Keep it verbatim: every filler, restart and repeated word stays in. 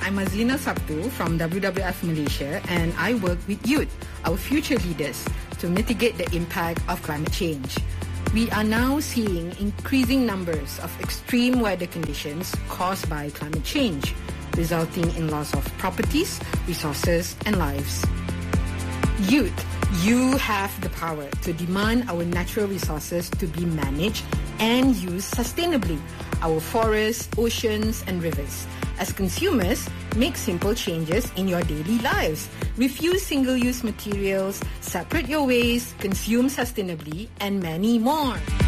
I'm Azlina Sabtu from W W F Malaysia, and I work with youth, our future leaders, to mitigate the impact of climate change. We are now seeing increasing numbers of extreme weather conditions caused by climate change, resulting in loss of properties, resources, and lives. Youth, you have the power to demand our natural resources to be managed and used sustainably, our forests, oceans, and rivers. As consumers, make simple changes in your daily lives. Refuse single-use materials, separate your waste, consume sustainably, and many more.